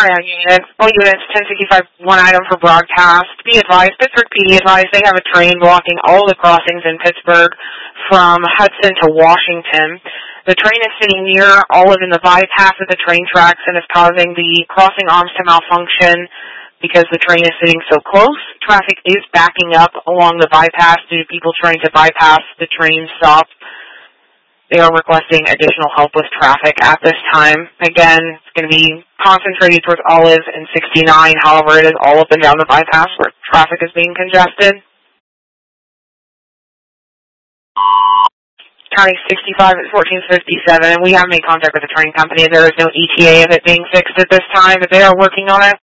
Carolina units, all units, 1065, one item for broadcast. Be advised, Pittsburgh PD advised they have a train blocking all the crossings in Pittsburgh from Hudson to Washington. The train is sitting near Olive in the bypass of the train tracks and is causing the crossing arms to malfunction because the train is sitting so close. Traffic is backing up along the bypass due to people trying to bypass the train stop. They are requesting additional help with traffic at this time. Again, it's going to be concentrated towards Olive and 69. However, it is all up and down the bypass where traffic is being congested. County 65 at 1457. We have made contact with the train company. There is no ETA of it being fixed at this time, but they are working on it.